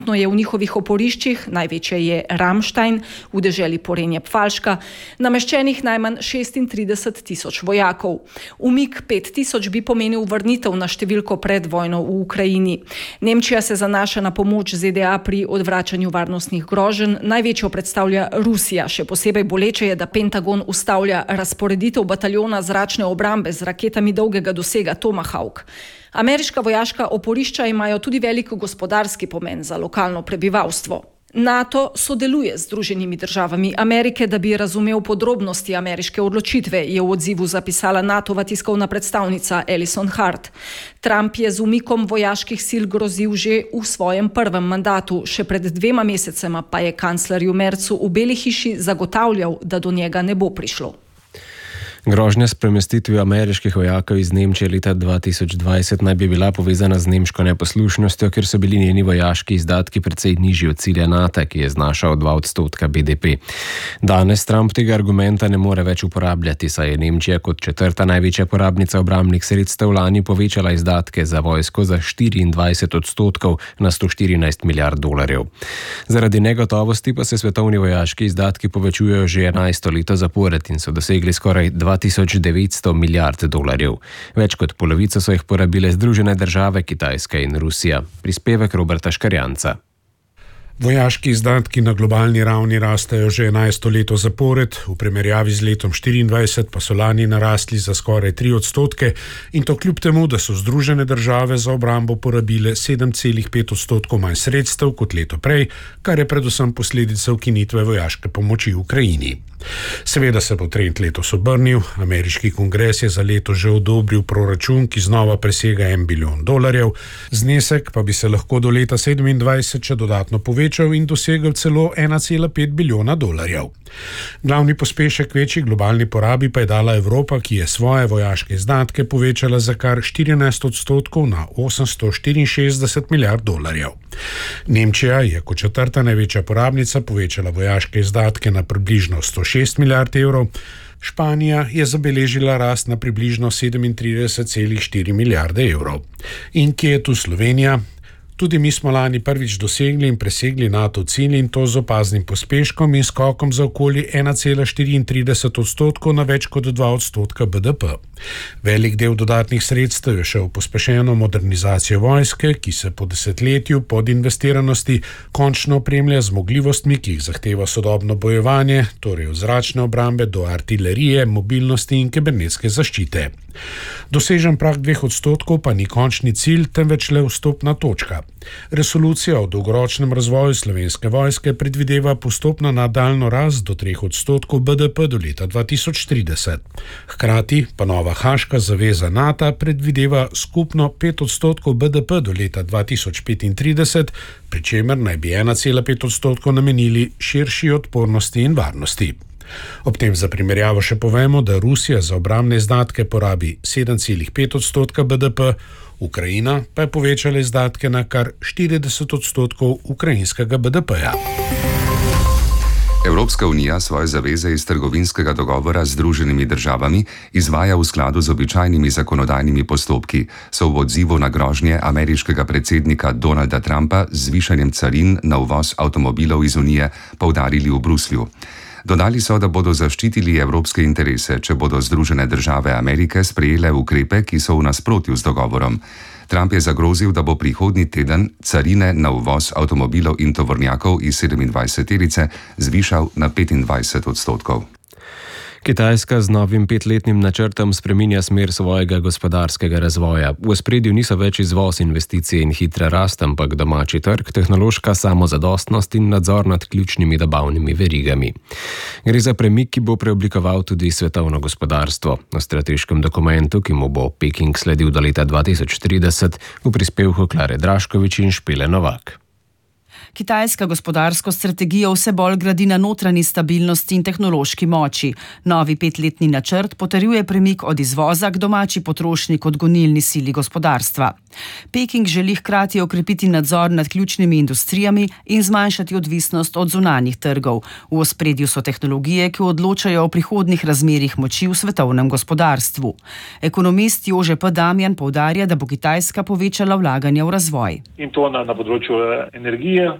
je v njihovih oporiščih, največje je Ramstein, v deželi Porenje-Pfalška, nameščenih najmanj 36,000 vojakov. Umik 5,000 bi pomenil vrnitev na številko pred vojno v Ukrajini. Nemčija se zanaša na pomoč ZDA pri odvračanju varnostnih groženj. Največjo predstavlja Rusija. Še posebej boleče je, da Pentagon ustavlja razporeditev bataljona zračne obrambe z raketami dolgega dosega Tomahawk. Ameriška vojaška oporišča imajo tudi velik gospodarski pomen za lokalno prebivalstvo. NATO sodeluje z Združenimi državami Amerike, da bi razumel podrobnosti ameriške odločitve, je v odzivu zapisala NATO-va tiskovna predstavnica Alison Hart. Trump je z umikom vojaških sil grozil že v svojem prvem mandatu, še pred 2 mesecema pa je kanclerju Merzu v Beli hiši zagotavljal, da do njega ne bo prišlo. Grožnja s premestitvijo ameriških vojakov iz Nemčije leta 2020 naj bi bila povezana z nemško neposlušnostjo, ker so bili njeni vojaški izdatki precej nižji od cilja NATO, ki je znašal 2% BDP. Danes Trump tega argumenta ne more več uporabljati, saj je Nemčija kot 4. največja porabnica obrambnih sredstev lani povečala izdatke za vojsko za 24% na $114 milijard. Zaradi negotovosti pa se svetovni vojaški izdatki povečujejo že 11. leto zapored in so dosegli skoraj $2,900 milijard. Več kot polovico so jih porabile Združene države, Kitajska in Rusija. Prispevek Roberta Škarjanca. Vojaški izdatki na globalni ravni rastejo že 11. leto zapored, v primerjavi z letom 2024 pa so lani narastli za skoraj 3%, in to kljub temu, da so Združene države za obrambo porabile 7,5% manj sredstev kot leto prej, kar je predvsem posledica ukinitve vojaške pomoči Ukrajini. Seveda se bo trend letos obrnil. Ameriški kongres je za leto že odobril proračun, ki znova presega $1 bilijon. Znesek pa bi se lahko do leta 2027 še dodatno povečal in dosegel celo $1,5 bilijona. Glavni pospešek večji globalni porabi pa je dala Evropa, ki je svoje vojaške izdatke povečala za kar 14% na $864 milijard. Nemčija je kot 4. največja porabnica povečala vojaške izdatke na približno €106 milijard. Španija je zabeležila rast na približno €37,4 milijarde. In kje je tu Slovenija? Tudi mi smo lani prvič dosegli in presegli NATO cilj, in to z opaznim pospeškom in skokom za okoli 1,34% na več kot 2% BDP. Velik del dodatnih sredstev je šel v pospešeno modernizacijo vojske, ki se po desetletju podinvestiranosti končno opremlja z zmogljivostmi, ki jih zahteva sodobno bojevanje, torej od zračne obrambe do artilerije, mobilnosti in kibernetske zaščite. Dosežen prag 2% pa ni končni cilj, temveč le vstopna točka. Resolucija o dolgoročnem razvoju Slovenske vojske predvideva postopno nadaljnjo rast do 3% BDP do leta 2030. Hkrati pa nova Haaška zaveza NATO predvideva skupno 5% BDP do leta 2035, pri čemer naj bi 1,5% namenili širši odpornosti in varnosti. Ob tem za primerjavo še povemo, da Rusija za obrambne izdatke porabi 7,5% BDP, Ukrajina pa je povečala izdatke na kar 40% ukrajinskega BDP-ja. Evropska unija svoje zaveze iz trgovinskega dogovora z Združenimi državami izvaja v skladu z običajnimi zakonodajnimi postopki, so v odzivu na grožnje ameriškega predsednika Donalda Trumpa z zvišanjem carin na uvoz avtomobilov iz Unije poudarili v Bruslju. Dodali so, da bodo zaščitili evropske interese, če bodo Združene države Amerike sprejele ukrepe, ki so v nasprotju z dogovorom. Trump je zagrozil, da bo prihodnji teden carine na uvoz avtomobilov in tovornjakov iz 27-terice zvišal na 25%. Kitajska z novim 5-letnim načrtom spreminja smer svojega gospodarskega razvoja. V ospredju niso več izvoz, investicije in hitra rast, ampak domači trg, tehnološka samozadostnost in nadzor nad ključnimi dobavnimi verigami. Gre za premik, ki bo preoblikoval tudi svetovno gospodarstvo. O strateškem dokumentu, ki mu bo Peking sledil do leta 2030, v prispevku Klare Draškovič in Špele Novak. Kitajska gospodarsko strategijo vse bolj gradi na notranji stabilnosti in tehnološki moči. Novi 5-letni načrt potrjuje premik od izvoza k domači potrošnji kot gonilni sili gospodarstva. Peking želi hkrati okrepiti nadzor nad ključnimi industrijami in zmanjšati odvisnost od zunanjih trgov. V ospredju so tehnologije, ki odločajo o prihodnjih razmerjih moči v svetovnem gospodarstvu. Ekonomist Jože P. Damjan poudarja, da bo Kitajska povečala vlaganja v razvoj. In to na področju energije,